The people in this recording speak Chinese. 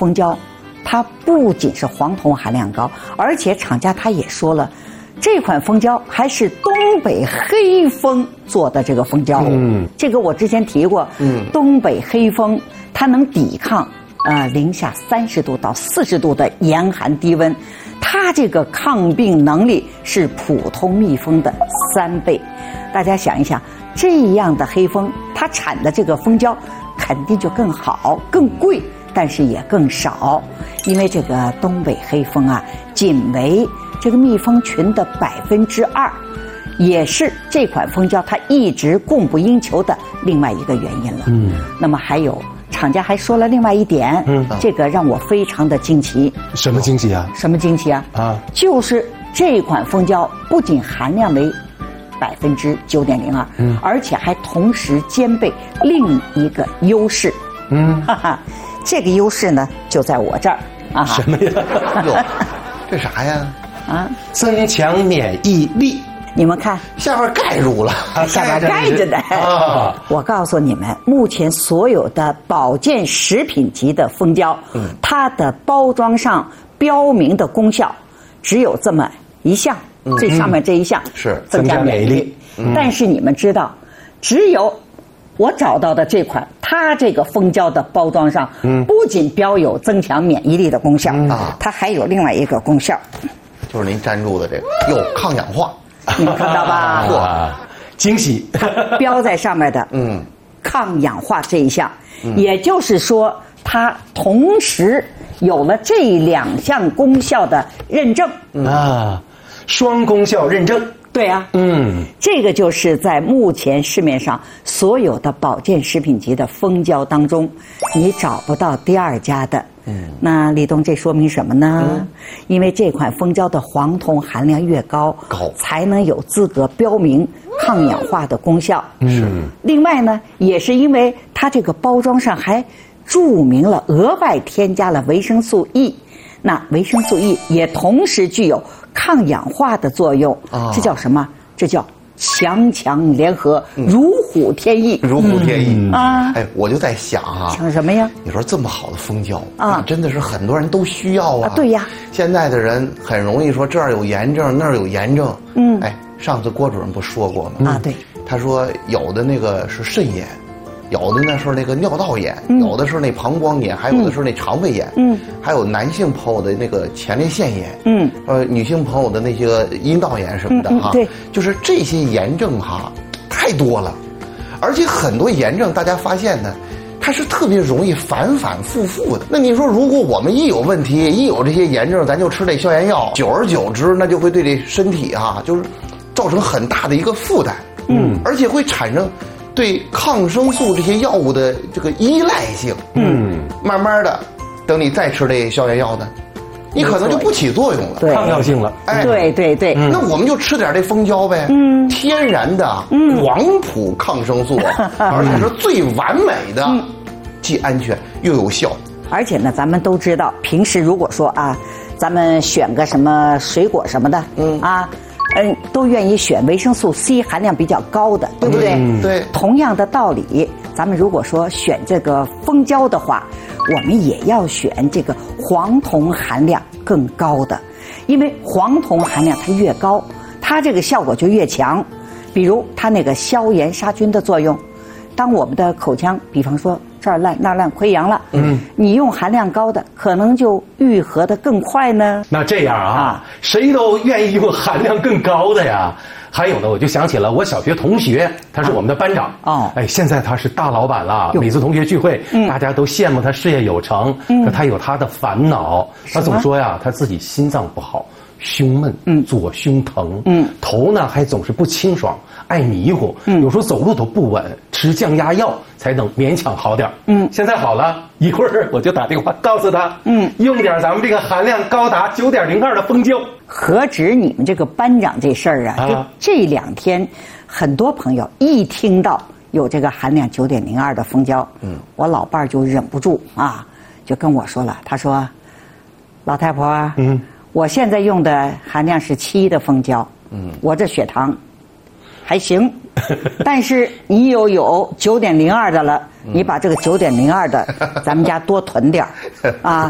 蜂胶，它不仅是黄酮含量高，而且厂家他也说了，这款蜂胶还是东北黑蜂做的这个蜂胶。这个我之前提过。东北黑蜂它能抵抗零下30度到40度的严寒低温，它这个抗病能力是普通蜜蜂的3倍。大家想一想，这样的黑蜂，它产的这个蜂胶肯定就更好、更贵，但是也更少，因为这个东北黑蜂啊，仅为这个蜜蜂群的2%，也是这款蜂胶它一直供不应求的另外一个原因了。那么还有。厂家还说了另外一点，这个让我非常的惊奇。 什么惊奇啊？ 什么惊奇啊？就是这款蜂胶不仅含量为9.02%，而且还同时兼备另一个优势。这个优势呢就在我这儿啊。 什么呀？ 哟，这啥呀？ 增强免疫力。 你们看， 下边盖住了， 下边盖着呢。我告诉你们，目前所有的保健食品级的蜂胶，它的包装上标明的功效只有这么一项，最上面这一项是增加免疫力。但是你们知道，只有我找到的这款，它这个蜂胶的包装上，不仅标有增强免疫力的功效，它还有另外一个功效， 就是您粘住的这个，有抗氧化。 你们看到吧？ 哇，惊喜！ 标在上面的，抗氧化这一项，也就是说，它同时有了这2项功效的认证。 双功效认证。 对啊，这个就是在目前市面上所有的保健食品级的蜂胶当中，你找不到第2家的。那李东，这说明什么呢？因为这款蜂胶的黄酮含量越高，才能有资格标明抗氧化的功效。另外呢，也是因为它这个包装上还注明了额外添加了维生素 E， 那维生素 E 也同时具有抗氧化的作用。这叫什么？这叫强强联合，如虎添翼。 如虎添翼哎，我就在想想什么呀？ 你说这么好的蜂胶真的是很多人都需要啊。 对呀， 现在的人很容易说这儿有炎症，那儿有炎症。哎，上次郭主任不说过吗？ 对， 他说有的那个是肾炎，有的呢是那个尿道炎，有的是那膀胱炎，还有的是那肠胃炎，还有男性朋友的那个前列腺炎，女性朋友的那些阴道炎什么的对， 就是这些炎症太多了，而且很多炎症大家发现呢，它是特别容易反反复复的。那你说，如果我们一有问题，一有这些炎症，咱就吃这消炎药，久而久之，那就会对这身体就是造成很大的一个负担，而且会产生对抗生素这些药物的这个依赖性，慢慢的，等你再吃这消炎药呢，你可能就不起作用了， 抗药性了。 哎， 对， 那我们就吃点这蜂胶呗，天然的广谱抗生素，而且是最完美的，既安全又有效。 而且呢，咱们都知道，平时如果说咱们选个什么水果什么的，都愿意选维生素 C 含量比较高的，对不对？ 对。 同样的道理，咱们如果说选这个蜂胶的话，我们也要选这个黄酮含量更高的，因为黄酮含量它越高，它这个效果就越强。比如它那个消炎杀菌的作用，当我们的口腔，比方说这儿烂那儿烂溃疡了，你用含量高的，可能就愈合的更快呢。 那这样谁都愿意用含量更高的呀。还有呢，我就想起了我小学同学，他是我们的班长。哎，现在他是大老板了。每次同学聚会，大家都羡慕他事业有成，可他有他的烦恼。他总说呀，他自己心脏不好，胸闷，左胸疼，头呢还总是不清爽，爱迷糊，有时候走路都不稳，吃降压药才能勉强好点。现在好了，一会儿我就打电话告诉他，用点咱们这个含量高达9.02的蜂胶。 何止你们这个班长这事儿就这2天，很多朋友一听到有这个含量9.02的蜂胶，我老伴儿就忍不住就跟我说了，他说：“老太婆，我现在用的含量是7的蜂胶，我这血糖还行，但是你有9.02的了，你把这个9.02的咱们家多囤点儿